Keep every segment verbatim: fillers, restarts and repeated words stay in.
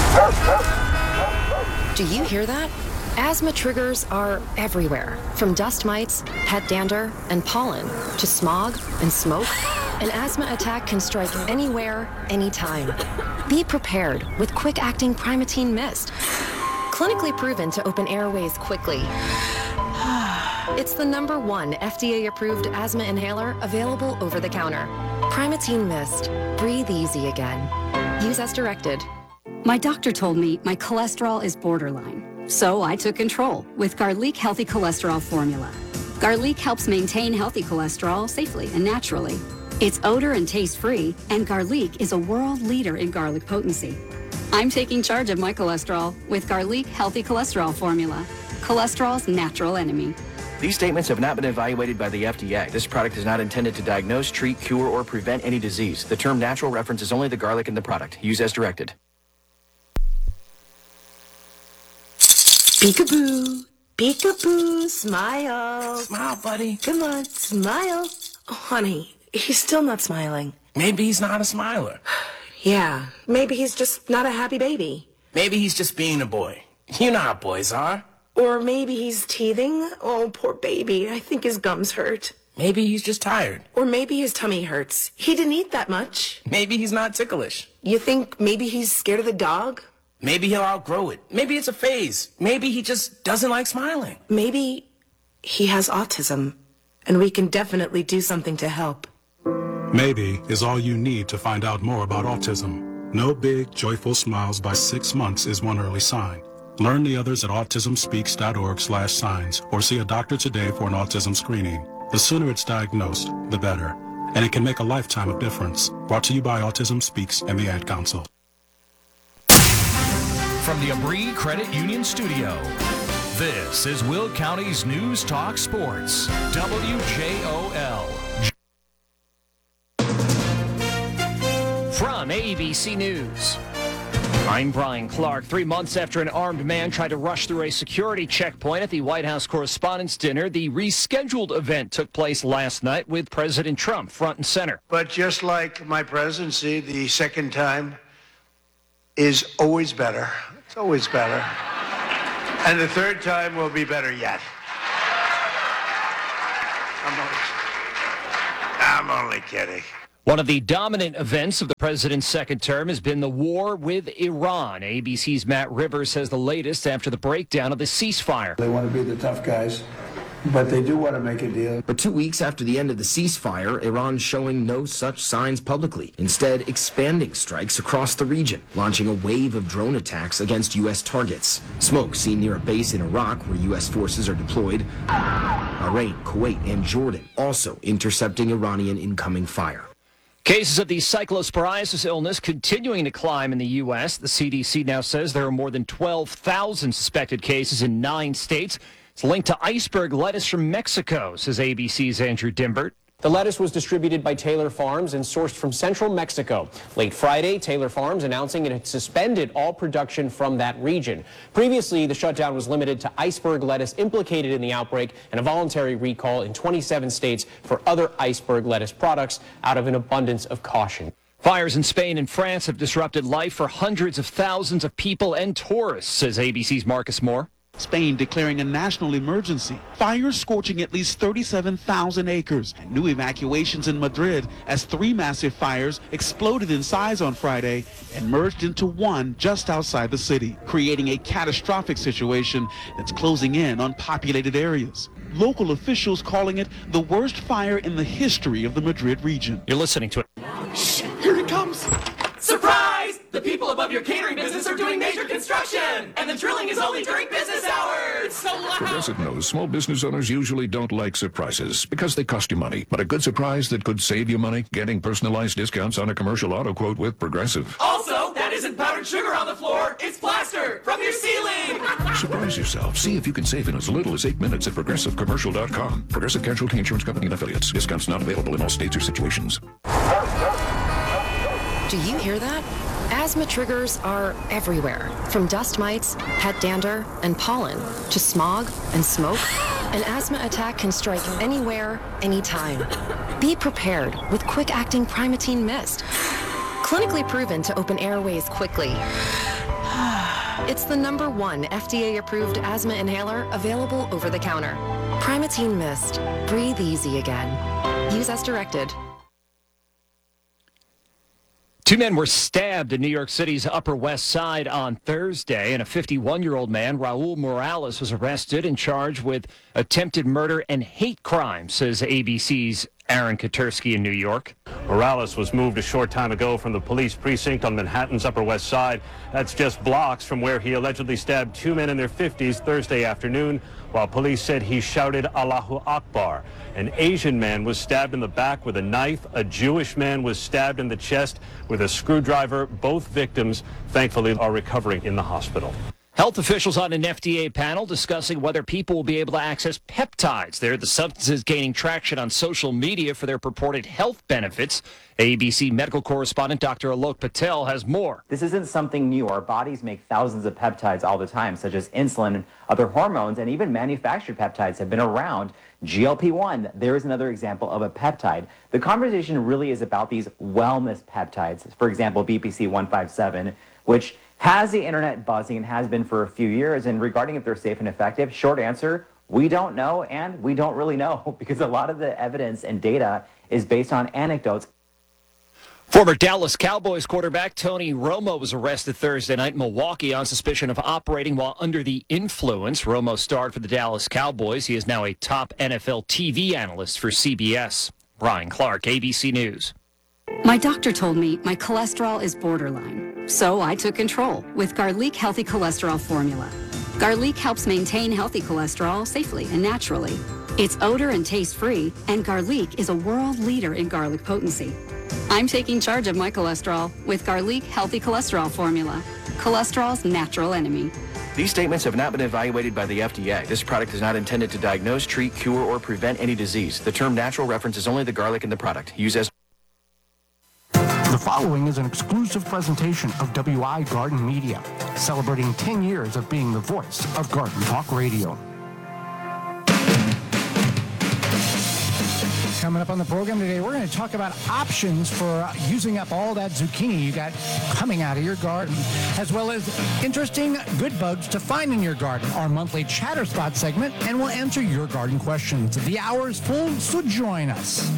Do you hear that? Asthma triggers are everywhere, from dust mites, pet dander, and pollen, to smog and smoke. An asthma attack can strike anywhere, anytime. Be prepared with quick-acting Primatene Mist. Clinically proven to open airways quickly. It's the number one F D A-approved asthma inhaler available over the counter. Primatene Mist. Breathe easy again. Use as directed. My doctor told me my cholesterol is borderline, so I took control with Garlic Healthy Cholesterol Formula. Garlic helps maintain healthy cholesterol safely and naturally. It's odor and taste-free, and Garlic is a world leader in garlic potency. I'm taking charge of my cholesterol with Garlic Healthy Cholesterol Formula, cholesterol's natural enemy. These statements have not been evaluated by the F D A. This product is not intended to diagnose, treat, cure, or prevent any disease. The term natural references only the garlic in the product. Use as directed. Peekaboo, peekaboo, smile. Smile, buddy. Come on, smile. Oh, honey, he's still not smiling. Maybe he's not a smiler. Yeah, maybe he's just not a happy baby. Maybe he's just being a boy. You know how boys are. Or maybe he's teething. Oh, poor baby. I think his gums hurt. Maybe he's just tired. Or maybe his tummy hurts. He didn't eat that much. Maybe he's not ticklish. You think maybe he's scared of the dog? Maybe he'll outgrow it. Maybe it's a phase. Maybe he just doesn't like smiling. Maybe he has autism, and we can definitely do something to help. Maybe is all you need to find out more about autism. No big, joyful smiles by six months is one early sign. Learn the others at autism speaks dot org slash signs or see a doctor today for an autism screening. The sooner it's diagnosed, the better. And it can make a lifetime of difference. Brought to you by Autism Speaks and the Ad Council. From the Abri Credit Union Studio, this is Will County's News Talk Sports, W J O L. From A B C News, I'm Brian Clark. Three months after an armed man tried to rush through a security checkpoint at the White House Correspondents' Dinner, the rescheduled event took place last night with President Trump front and center. But just like my presidency, the second time is always better. It's always better. And the third time will be better yet. I'm only, I'm only kidding. One of the dominant events of the president's second term has been the war with Iran. A B C's Matt Rivers has the latest after the breakdown of the ceasefire. They want to be the tough guys, but they do want to make a deal. But two weeks after the end of the ceasefire, Iran showing no such signs publicly, instead expanding strikes across the region, launching a wave of drone attacks against U S targets. Smoke seen near a base in Iraq where U S forces are deployed. Bahrain, Kuwait, and Jordan also intercepting Iranian incoming fire. Cases of the cyclosporiasis illness continuing to climb in the U S. The C D C now says there are more than twelve thousand suspected cases in nine states. It's linked to iceberg lettuce from Mexico, says A B C's Andrew Dimbert. The lettuce was distributed by Taylor Farms and sourced from central Mexico. Late Friday, Taylor Farms announcing it had suspended all production from that region. Previously, the shutdown was limited to iceberg lettuce implicated in the outbreak and a voluntary recall in twenty-seven states for other iceberg lettuce products out of an abundance of caution. Fires in Spain and France have disrupted life for hundreds of thousands of people and tourists, says A B C's Marcus Moore. Spain declaring a national emergency. Fires scorching at least thirty-seven thousand acres. New evacuations in Madrid as three massive fires exploded in size on Friday and merged into one just outside the city, creating a catastrophic situation that's closing in on populated areas. Local officials calling it the worst fire in the history of the Madrid region. You're listening to it. Shh, here it comes. Surprise! The people above your catering business are doing major construction, and the drilling is only during business hours. It's so loud. Progressive knows small business owners usually don't like surprises because they cost you money. But a good surprise that could save you money, getting personalized discounts on a commercial auto quote with Progressive. Also, that isn't powdered sugar on the floor. It's plaster from your ceiling. Surprise yourself. See if you can save in as little as eight minutes at progressive commercial dot com. Progressive Casualty Insurance Company and Affiliates. Discounts not available in all states or situations. Do you hear that? Asthma triggers are everywhere, from dust mites, pet dander, and pollen, to smog and smoke. An asthma attack can strike anywhere, anytime. Be prepared with quick-acting Primatene Mist. Clinically proven to open airways quickly. It's the number one F D A-approved asthma inhaler available over the counter. Primatene Mist. Breathe easy again. Use as directed. Two men were stabbed in New York City's Upper West Side on Thursday, and a fifty-one-year-old man, Raul Morales, was arrested and charged with attempted murder and hate crime, says A B C's Aaron Katursky in New York. Morales was moved a short time ago from the police precinct on Manhattan's Upper West Side. That's just blocks from where he allegedly stabbed two men in their fifties Thursday afternoon, while police said he shouted Allahu Akbar. An Asian man was stabbed in the back with a knife. A Jewish man was stabbed in the chest with a screwdriver. Both victims, thankfully, are recovering in the hospital. Health officials on an F D A panel discussing whether people will be able to access peptides. They're the substances gaining traction on social media for their purported health benefits. A B C medical correspondent Doctor Alok Patel has more. This isn't something new. Our bodies make thousands of peptides all the time, such as insulin and other hormones, and even manufactured peptides have been around. G L P one, there is another example of a peptide. The conversation really is about these wellness peptides. For example, B P C one fifty-seven, which has the internet buzzing and has been for a few years. And regarding if they're safe and effective, short answer, we don't know, and we don't really know because a lot of the evidence and data is based on anecdotes. Former Dallas Cowboys quarterback Tony Romo was arrested Thursday night in Milwaukee on suspicion of operating while under the influence. Romo starred for the Dallas Cowboys. He is now a top N F L T V analyst for C B S. Brian Clark, A B C News. My doctor told me my cholesterol is borderline, so I took control with Garlic Healthy Cholesterol Formula. Garlic helps maintain healthy cholesterol safely and naturally. It's odor and taste-free, and Garlic is a world leader in garlic potency. I'm taking charge of my cholesterol with Garlic Healthy Cholesterol Formula, cholesterol's natural enemy. These statements have not been evaluated by the F D A. This product is not intended to diagnose, treat, cure, or prevent any disease. The term natural references only the garlic in the product. Use as... The following is an exclusive presentation of W I Garden Media, celebrating ten years of being the voice of Garden Talk Radio. Coming up on the program today, we're going to talk about options for uh, using up all that zucchini you got coming out of your garden, as well as interesting good bugs to find in your garden, our monthly Chatter Spot segment, and we'll answer your garden questions. The hour is full, so join us.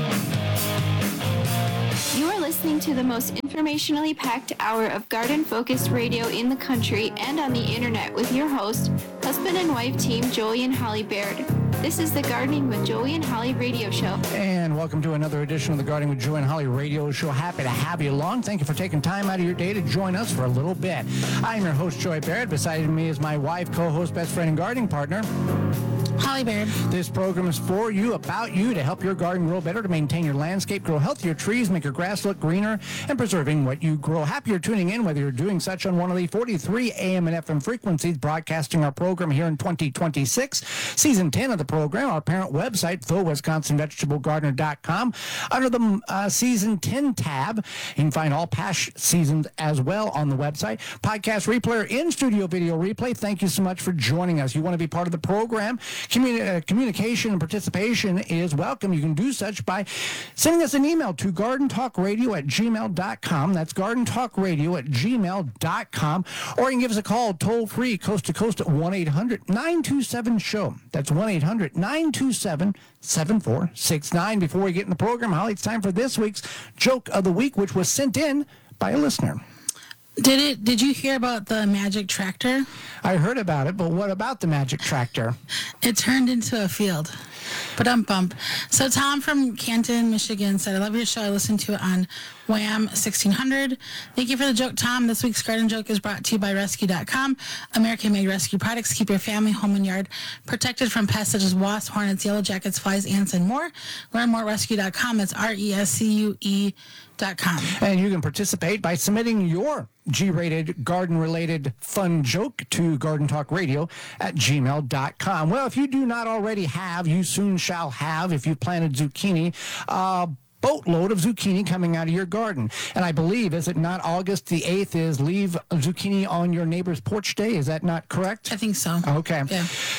You are listening to the most informationally packed hour of garden-focused radio in the country and on the internet with your host, husband and wife team Joey and Holly Baird. This is the Gardening with Joey and Holly radio show. And welcome to another edition of the Gardening with Joey and Holly radio show. Happy to have you along. Thank you for taking time out of your day to join us for a little bit. I'm your host, Joey Baird. Beside me is my wife, co-host, best friend, and gardening partner, Holly Baird. This program is for you, about you, to help your garden grow better, to maintain your landscape, grow healthier trees, make your grass look greener, and preserving what you grow. Happy you're tuning in, whether you're doing such on one of the forty-three A M and F M frequencies, broadcasting our program here in twenty twenty-six. Season ten of the program, our parent website, the wisconsin vegetable gardener dot com. Under the uh, Season ten tab, you can find all past seasons as well on the website. Podcast replayer, in-studio video replay. Thank you so much for joining us. You want to be part of the program? Communi- uh, communication and participation is welcome. You can do such by sending us an email to garden talk radio at gmail dot com. That's garden talk radio at gmail dot com. Or you can give us a call toll-free, coast to coast, at one eight hundred nine two seven show. That's one eight hundred nine two seven seven four six nine. Before we get in the program, Holly, it's time for this week's Joke of the Week, which was sent in by a listener. Did it? Did you hear about the magic tractor? I heard about it, but what about the magic tractor? It turned into a field. But um bump. So Tom from Canton, Michigan said, I love your show. I listened to it on Wham sixteen hundred. Thank you for the joke, Tom. This week's garden joke is brought to you by rescue dot com. American-made rescue products keep your family, home, and yard protected from pests such as wasps, hornets, yellow jackets, flies, ants, and more. Learn more at rescue dot com. That's R E S C U E dot com. And you can participate by submitting your G-rated garden-related fun joke to garden talk radio at gmail dot com. Well, if you do not already have, you soon shall have, if you planted zucchini, uh, boatload of zucchini coming out of your garden. And I believe, is it not August the eighth is Leave Zucchini on Your Neighbor's Porch Day? Is that not correct? I think so. Okay. Yeah.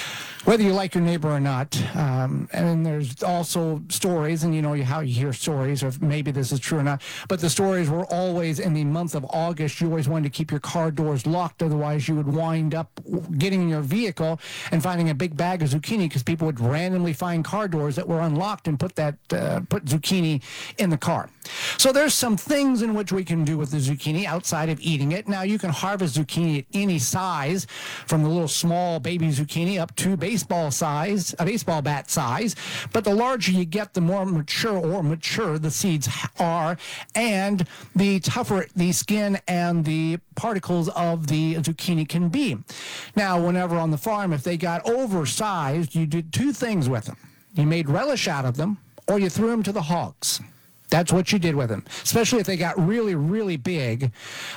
whether you like your neighbor or not. Um, and there's also stories, and you know how you hear stories, or maybe this is true or not, but the stories were always in the month of August. You always wanted to keep your car doors locked, otherwise you would wind up getting in your vehicle and finding a big bag of zucchini, because people would randomly find car doors that were unlocked and put that uh, put zucchini in the car. So there's some things in which we can do with the zucchini outside of eating it. Now, you can harvest zucchini at any size, from the little small baby zucchini up to baseball size, a baseball bat size. But the larger you get, the more mature or mature the seeds are, and the tougher the skin and the particles of the zucchini can be. Now, whenever on the farm, if they got oversized, you did two things with them. You made relish out of them, or you threw them to the hogs. That's what you did with them, especially if they got really, really big.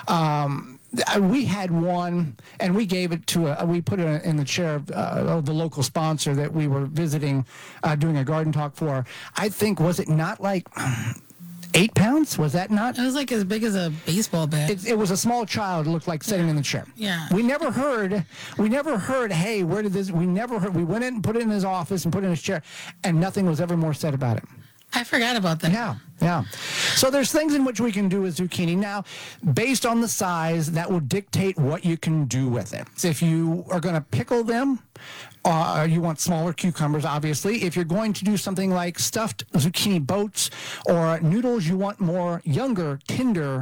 Um, we had one, and we gave it to a, we put it in the chair of, uh, of the local sponsor that we were visiting, uh, doing a garden talk for. I think, was it not like eight pounds? Was that not? It was like as big as a baseball bat. It, it was a small child, looked like sitting yeah. in the chair. Yeah. We never heard, we never heard, hey, where did this, we never heard, we went in and put it in his office and put it in his chair, and nothing was ever more said about it. I forgot about that. Yeah, yeah. So there's things in which we can do with zucchini. Now, based on the size, that will dictate what you can do with it. So if you are going to pickle them, uh, you want smaller cucumbers, obviously. If you're going to do something like stuffed zucchini boats or noodles, you want more younger, tender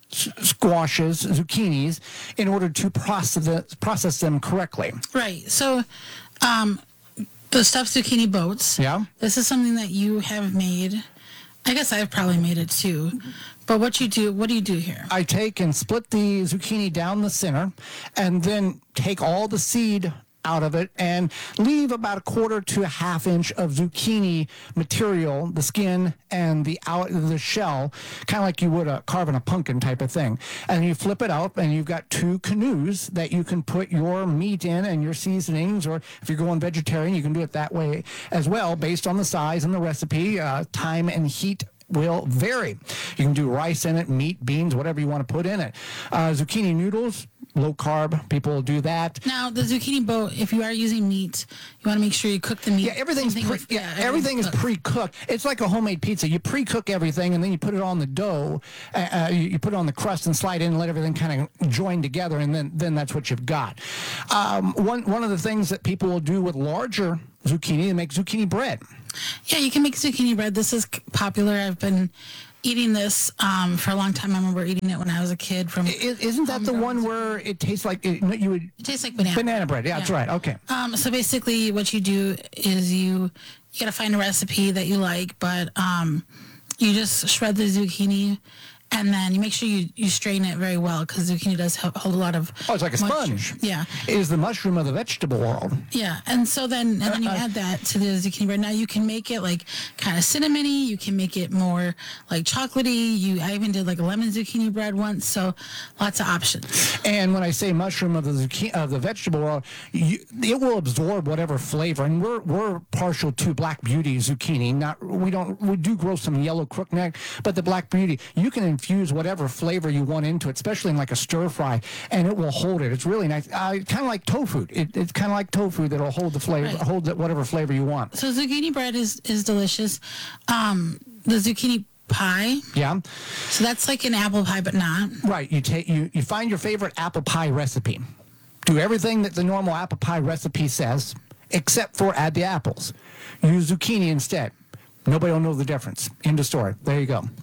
squashes, zucchinis, in order to process, the, process them correctly. Right. So, um... the stuffed zucchini boats. Yeah. This is something that you have made. I guess I've probably made it too. But what you do, what do you do here? I take and split the zucchini down the center, and then take all the seed out of it and leave about a quarter to a half inch of zucchini material, the skin and the out the shell, kind of like you would a carving a pumpkin type of thing. And you flip it up, and you've got two canoes that you can put your meat in and your seasonings, or if you're going vegetarian, you can do it that way as well, based on the size and the recipe. Uh, time and heat will vary. You can do rice in it, meat, beans, whatever you want to put in it. Uh, zucchini noodles, low carb, people will do that. Now, the zucchini boat, if you are using meat, you want to make sure you cook the meat. Yeah, everything's pre- with, yeah, yeah, everything is cooked. pre-cooked. It's like a homemade pizza. You pre-cook everything, and then you put it on the dough. Uh, uh, you, you put it on the crust and slide in and let everything kind of join together, and then, then that's what you've got. Um, one, one of the things that people will do with larger zucchini, they make zucchini bread. Yeah, you can make zucchini bread. This is popular. I've been eating this um, for a long time. I remember eating it when I was a kid. From Isn't that the one where it tastes like it, you would? It tastes like banana. Banana bread. Yeah, yeah. That's right. Okay. Um, so basically, what you do is you you got to find a recipe that you like, but um, you just shred the zucchini. And then you make sure you, you strain it very well, because zucchini does hold a lot of Oh, it's like a moisture. sponge. Yeah. It is the mushroom of the vegetable world. Yeah. And so then and then you add that to the zucchini bread. Now you can make it like kind of cinnamony. You can make it more like chocolatey. You I even did like a lemon zucchini bread once. So lots of options. And when I say mushroom of the zucchini of the vegetable world, you, it will absorb whatever flavor. And we're we're partial to Black Beauty zucchini. Not we don't we do grow some yellow crookneck, but the Black Beauty, you can infuse whatever flavor you want into it, especially in like a stir fry, and it will hold it. It's really nice. Uh, kind of like tofu. It, it's kind of like tofu that'll hold the flavor, Right. hold the, whatever flavor you want. So zucchini bread is is delicious. Um, the zucchini pie. Yeah. So that's like an apple pie, but not. Right. You take you you find your favorite apple pie recipe. Do everything that the normal apple pie recipe says, except for add the apples. Use zucchini instead. Nobody will know the difference. End of story. There you go.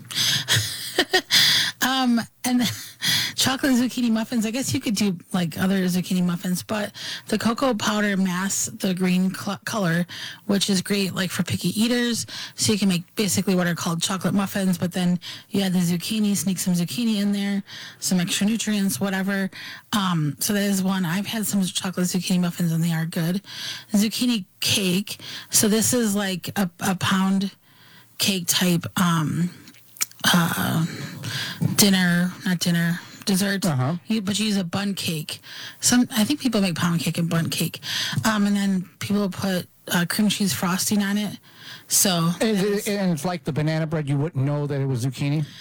Um, and chocolate zucchini muffins, I guess you could do like other zucchini muffins, but the cocoa powder mass the green cl- color, which is great like for picky eaters. So you can make basically what are called chocolate muffins, but then you add the zucchini, sneak some zucchini in there, some extra nutrients, whatever. Um, so that is one. I've had some chocolate zucchini muffins and they are good. Zucchini cake. So this is like a, a pound cake type, um, uh, dinner, not dinner, dessert. Uh-huh. You, but you use a bun cake. Some, I think people make pound cake and bun cake. Um, and then people put uh, cream cheese frosting on it. So And, it, and it's like the banana bread. You wouldn't know that it was zucchini.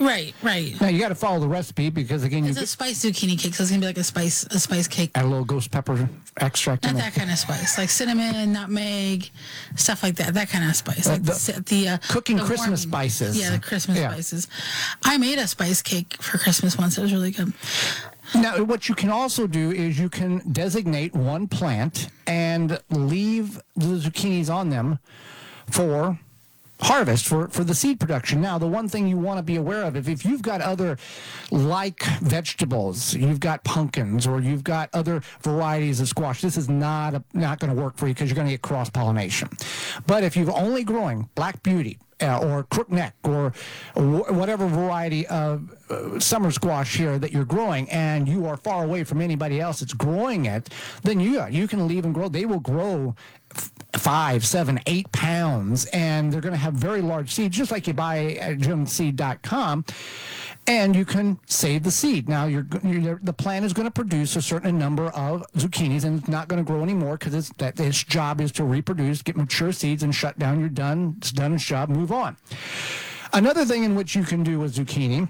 Right, right. Now you got to follow the recipe because again, It's you a spice zucchini cake, so it's gonna be like a spice, a spice cake. add a little ghost pepper extract Not in that there. kind of spice, like cinnamon, nutmeg, stuff like that. That kind of spice, Uh, like the the, the uh, cooking the Christmas warming- spices. Yeah, the Christmas Yeah. spices. I made a spice cake for Christmas once. It was really good. Now, what you can also do is you can designate one plant and leave the zucchinis on them for harvest, for, for the seed production. Now, the one thing you want to be aware of, if, if you've got other like vegetables, you've got pumpkins, or you've got other varieties of squash, this is not a, not going to work for you because you're going to get cross-pollination. But if you've only growing Black Beauty, Uh, or crookneck, or wh- whatever variety of uh, summer squash here that you're growing, and you are far away from anybody else that's growing it, then yeah, you can leave them grow. They will grow f- five, seven, eight pounds, and they're going to have very large seeds, just like you buy at jim seed dot com. And you can save the seed. Now, you're, you're, the plant is going to produce a certain number of zucchinis, and it's not going to grow anymore because it's, that its job is to reproduce, get mature seeds, and shut down. You're done. It's done its job. Move on. Another thing in which you can do with zucchini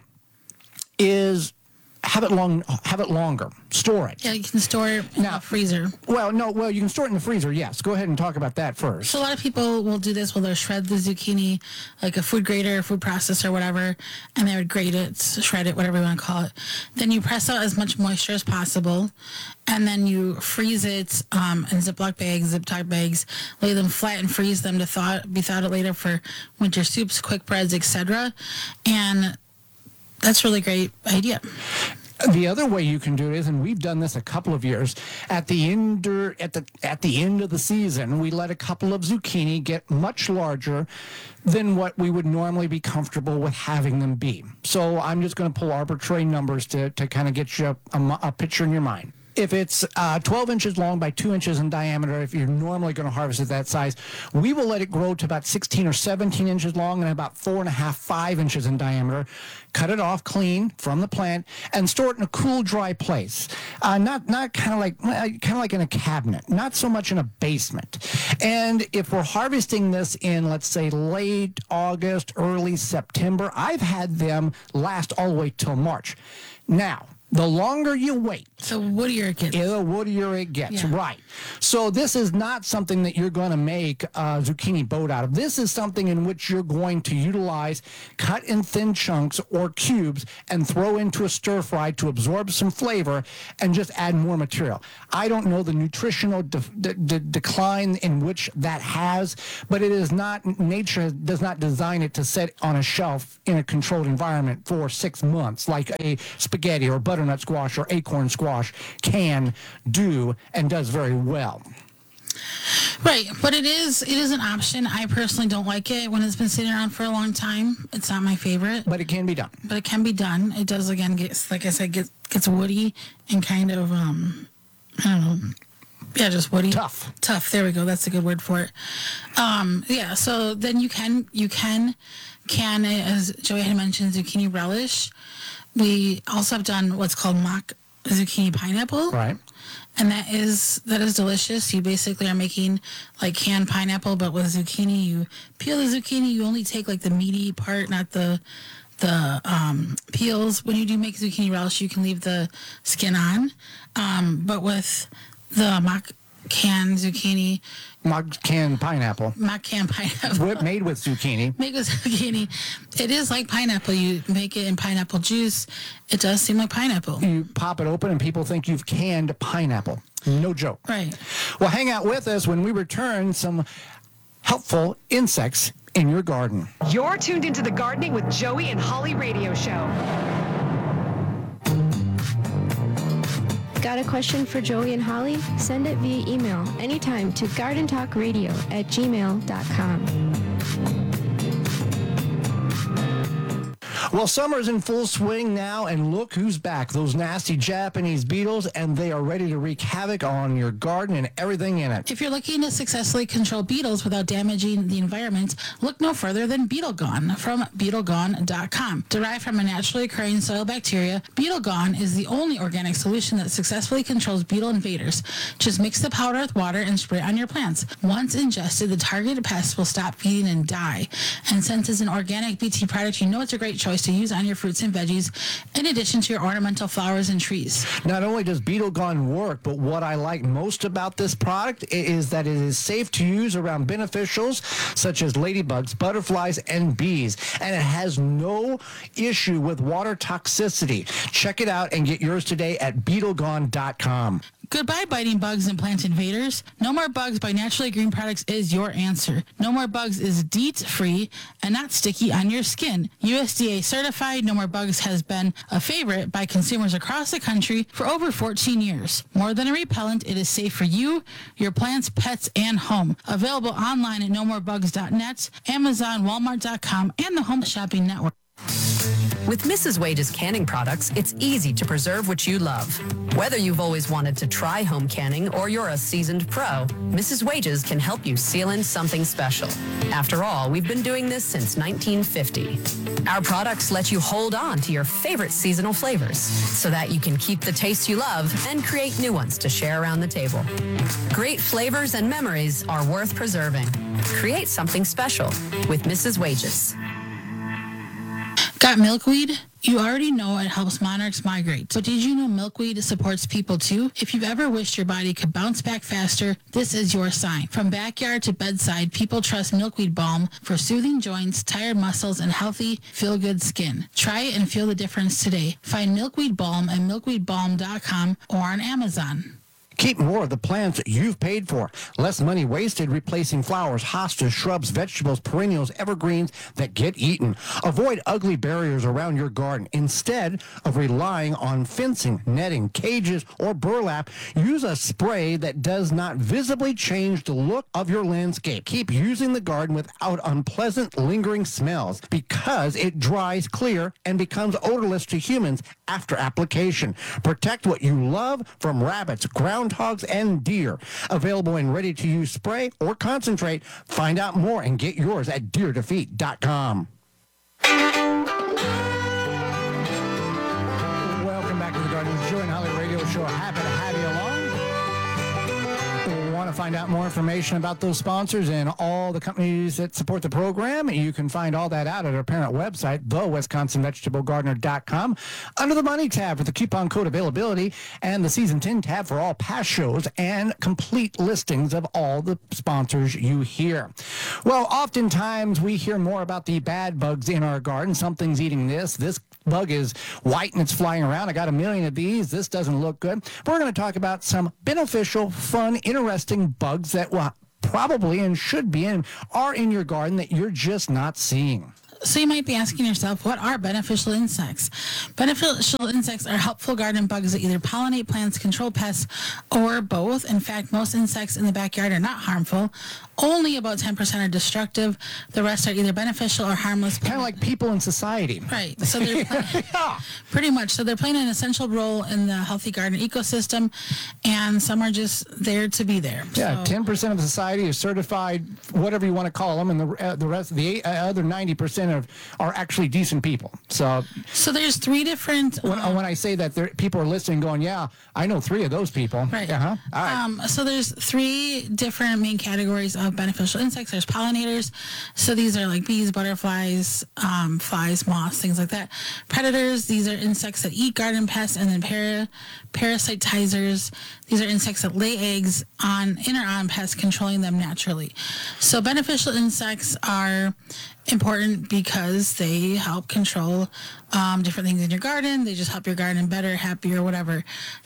is have it long, have it longer. Store it. Yeah, you can store it in the freezer. Well, no, well, you can store it in the freezer. Yes. Go ahead and talk about that first. So a lot of people will do this. Well, they'll shred the zucchini, like a food grater, food processor, whatever, and they would grate it, shred it, whatever you want to call it. Then you press out as much moisture as possible, and then you freeze it um, in Ziploc bags, zip tie bags, lay them flat and freeze them to thaw, be thawed out later for winter soups, quick breads, et cetera. And that's a really great idea. The other way you can do it is, and we've done this a couple of years, at the end at the at the end of the season, we let a couple of zucchini get much larger than what we would normally be comfortable with having them be. So I'm just going to pull arbitrary numbers to, to kind of get you a, a, a picture in your mind. If it's uh, twelve inches long by two inches in diameter, if you're normally going to harvest at that size, we will let it grow to about sixteen or seventeen inches long and about four and a half, five inches in diameter. Cut it off clean from the plant and store it in a cool, dry place. Uh, not not kind of like kind of like in a cabinet, not so much in a basement. And if we're harvesting this in, let's say, late August, early September, I've had them last all the way till March. Now, the longer you wait, the woodier it gets. The woodier it gets, Yeah. right. So this is not something that you're going to make a zucchini boat out of. This is something in which you're going to utilize, cut in thin chunks or cubes, and throw into a stir fry to absorb some flavor and just add more material. I don't know the nutritional de- de- de- decline in which that has, but it is not, nature does not design it to sit on a shelf in a controlled environment for six months like a spaghetti or butternut squash or acorn squash can do and does very well. Right, but it is it is an option. I personally don't like it when it's been sitting around for a long time. It's not my favorite. But it can be done. But it can be done. It does, again, get, like I said, gets gets woody and kind of, um, I don't know, yeah, just woody. Tough. Tough, there we go. That's a good word for it. Um, yeah, so then you can, you can, can, as Joey had mentioned, zucchini relish. We also have done what's called mock zucchini pineapple. Right. And that is that is delicious. You basically are making like canned pineapple, but with zucchini. You peel the zucchini. You only take like the meaty part, not the the um, peels. When you do make zucchini relish, you can leave the skin on. Um, but with the mock canned zucchini, Mock canned pineapple. mock canned pineapple, Whip made with zucchini. make with zucchini, it is like pineapple. You make it in pineapple juice. It does seem like pineapple. You pop it open and people think you've canned pineapple. No joke. Right. Well, hang out with us when we return some helpful insects in your garden. You're tuned into the Gardening with Joey and Holly radio show. Got a question for Joey and Holly? Send it via email anytime to gardentalkradio at gmail dot com. Well, summer's in full swing now, and look who's back. Those nasty Japanese beetles, and they are ready to wreak havoc on your garden and everything in it. If you're looking to successfully control beetles without damaging the environment, look no further than Beetle Gone from beetle gone dot com. Derived from a naturally occurring soil bacteria, Beetle Gone is the only organic solution that successfully controls beetle invaders. Just mix the powder with water and spray it on your plants. Once ingested, the targeted pests will stop feeding and die. And since it's an organic B T product, you know it's a great choice bacteria to use on your fruits and veggies, in addition to your ornamental flowers and trees. Not only does Beetle Gone work, but what I like most about this product is that it is safe to use around beneficials such as ladybugs, butterflies, and bees. And it has no issue with water toxicity. Check it out and get yours today at beetle gone dot com. Goodbye biting bugs and plant invaders. No More Bugs by Naturally Green Products is your answer. No More Bugs is DEET free and not sticky on your skin. U S D A certified, No More Bugs has been a favorite by consumers across the country for over fourteen years. More than a repellent, it is safe for you, your plants, pets, and home. Available online at no more bugs dot net, Amazon, Walmart dot com, and the Home Shopping Network. With Missus Wage's canning products, it's easy to preserve what you love. Whether you've always wanted to try home canning or you're a seasoned pro, Missus Wage's can help you seal in something special. After all, we've been doing this since nineteen fifty. Our products let you hold on to your favorite seasonal flavors so that you can keep the taste you love and create new ones to share around the table. Great flavors and memories are worth preserving. Create something special with Missus Wage's. Got milkweed? You already know it helps monarchs migrate, but did you know milkweed supports people too? If you've ever wished your body could bounce back faster, this is your sign. From backyard to bedside, people trust milkweed balm for soothing joints, tired muscles, and healthy, feel-good skin. Try it and feel the difference today. Find milkweed balm at milkweed balm dot com or on Amazon. Keep more of the plants that you've paid for. Less money wasted replacing flowers, hostas, shrubs, vegetables, perennials, evergreens that get eaten. Avoid ugly barriers around your garden. Instead of relying on fencing, netting, cages, or burlap, use a spray that does not visibly change the look of your landscape. Keep using the garden without unpleasant, lingering smells because it dries clear and becomes odorless to humans after application. Protect what you love from rabbits, ground hogs, and deer. Available in ready-to-use spray or concentrate. Find out more and get yours at deer defeat dot com. Welcome back to the Garden with Joe and Holly Radio Show. Happy to have you along. Want to find out more information about those sponsors and all the companies that support the program? You can find all that out at our parent website, the wisconsin vegetable gardener dot com, under the Money tab for the coupon code availability and the Season ten tab for all past shows and complete listings of all the sponsors you hear. Well, oftentimes we hear more about the bad bugs in our garden. Something's eating this. This bug is white and it's flying around. I got a million of these. This doesn't look good. We're going to talk about some beneficial, fun, interesting bugs that will probably and should be and are in your garden that you're just not seeing. So you might be asking yourself, what are beneficial insects? Beneficial insects are helpful garden bugs that either pollinate plants, control pests, or both. In fact, most insects in the backyard are not harmful. Only about ten percent are destructive. The rest are either beneficial or harmless. Kind of like people in society. Right. So they're play- yeah. Pretty much. So they're playing an essential role in the healthy garden ecosystem, and some are just there to be there. Yeah, so, ten percent of society is certified, whatever you want to call them, and the uh, the rest, the eight, uh, other ninety percent of are actually decent people. So, so there's three different. When, um, when I say that, there, people are listening, going, "Yeah, I know three of those people." Right. Uh-huh. All right. Um, so there's three different main categories of beneficial insects. There's pollinators. So these are like bees, butterflies, um, flies, moths, things like that. Predators. These are insects that eat garden pests, and then para, parasitizers. These are insects that lay eggs on in or on pests, controlling them naturally. So beneficial insects are important because they help control um, different things in your garden. They just help your garden better, happier, whatever.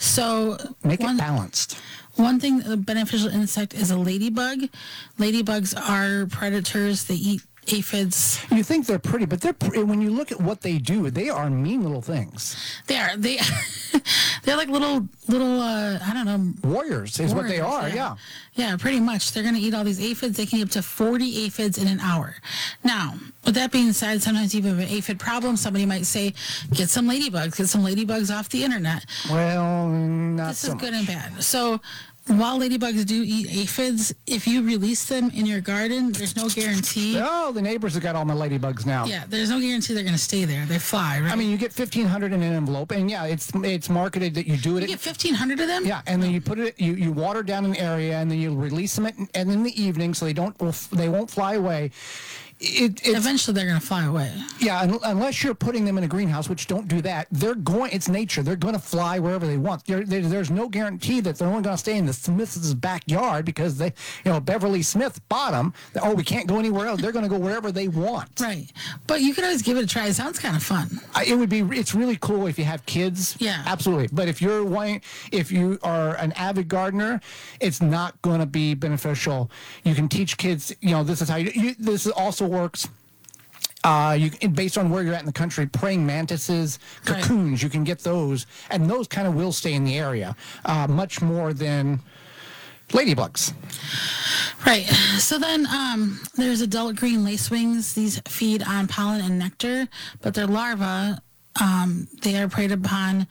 So make one, it balanced. One thing, a beneficial insect is a ladybug. Ladybugs are predators. They eat aphids. You think they're pretty, but they're pre- when you look at what they do, they are mean little things. They are. They they're like little little uh, I don't know, warriors is warriors, what they are. Yeah. yeah, yeah, pretty much. They're going to eat all these aphids. They can eat up to forty aphids in an hour. Now, with that being said, sometimes you have an aphid problem. Somebody might say, get some ladybugs. Get some ladybugs off the internet. Well, not this so is much. good and bad. So. While ladybugs do eat aphids, if you release them in your garden, there's no guarantee. Oh, the neighbors have got all my ladybugs now. Yeah, there's no guarantee they're going to stay there. They fly, right? I mean, you get fifteen hundred in an envelope, and yeah, it's it's marketed that you do it. You get fifteen hundred of them? Yeah, and then you put it, you, you water down an area, and then you release them at, and in the evening, so they don't they won't fly away. it, it's, eventually they're going to fly away. Yeah, un- unless you're putting them in a greenhouse, which don't do that. They're going. It's nature. They're going to fly wherever they want. There, there, there's no guarantee that they're only going to stay in the Smiths' backyard because they, you know, Beverly Smith bought them. Oh, we can't go anywhere else. They're going to go wherever they want. Right, but you can always give it a try. It sounds kind of fun. I, it would be. It's really cool if you have kids. Yeah, absolutely. But if you're wanting, if you are an avid gardener, it's not going to be beneficial. You can teach kids. You know, this is how you. you this also works. Uh, you based on where you're at in the country, praying mantises, cocoons, right. You can get those, and those kind of will stay in the area uh, much more than ladybugs. Right. So then um, there's adult green lacewings. These feed on pollen and nectar, but their larvae, um, they are preyed upon.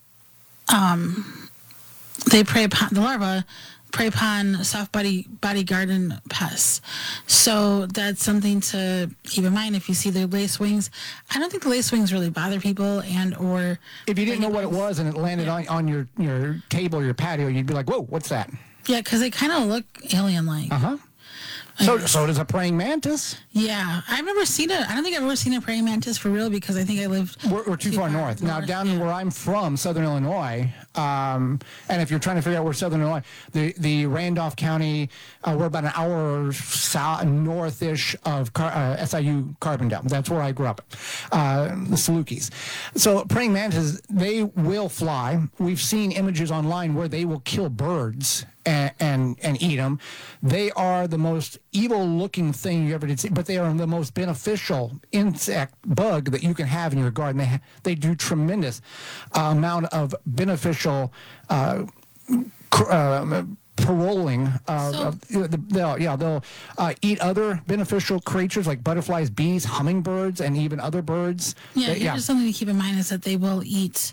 Um, they prey upon the larvae. prey upon soft body body garden pests. So that's something to keep in mind if you see the lace wings. I don't think the lace wings really bother people, and or if you didn't know what it was and it landed yeah. on, on your, your table or your patio, you'd be like, whoa, what's that? Yeah, because they kind of look alien-like. Uh-huh. So, so does a praying mantis. Yeah, I've never seen it. I don't think I've ever seen a praying mantis for real because I think I lived. We're, we're too, too far, far north. north. Now, down yeah. where I'm from, Southern Illinois, um, and if you're trying to figure out where Southern Illinois, the the Randolph County, uh, we're about an hour south northish of Car- uh, S I U Carbondale. That's where I grew up, uh, the Salukis. So praying mantis, they will fly. We've seen images online where they will kill birds. And, and and eat them. They are the most evil-looking thing you ever did see, but they are the most beneficial insect bug that you can have in your garden. They ha- they do tremendous uh, amount of beneficial uh, cr- uh, paroling. Uh, so, of, you know, the, they'll, yeah, they'll uh, eat other beneficial creatures like butterflies, bees, hummingbirds, and even other birds. Yeah, they, yeah. Just something to keep in mind is that they will eat.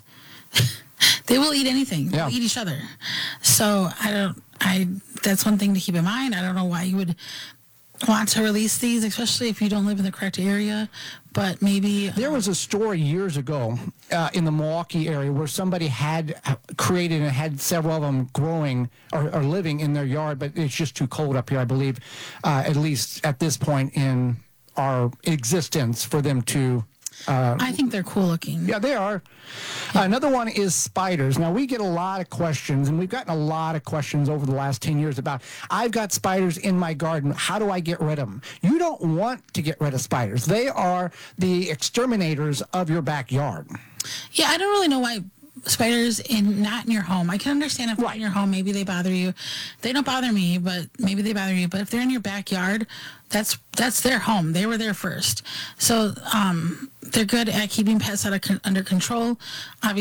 They will eat anything. They'll yeah. eat each other. So I don't. I. That's one thing to keep in mind. I don't know why you would want to release these, especially if you don't live in the correct area. But maybe there was a story years ago uh, in the Milwaukee area where somebody had created and had several of them growing or, or living in their yard, but it's just too cold up here, I believe, uh, at least at this point in our existence for them to. Uh, I think they're cool looking. Yeah, they are. Yeah. Uh, another one is spiders. Now, we get a lot of questions, and we've gotten a lot of questions over the last ten years about, I've got spiders in my garden. How do I get rid of them? You don't want to get rid of spiders. They are the exterminators of your backyard. Yeah, I don't really know why spiders in not in your home. I can understand if they're in your home, maybe they bother you. They don't bother me, but maybe they bother you. But if they're in your backyard, that's that's their home. They were there first. So um, they're good at keeping pests out of con- under control. Obviously,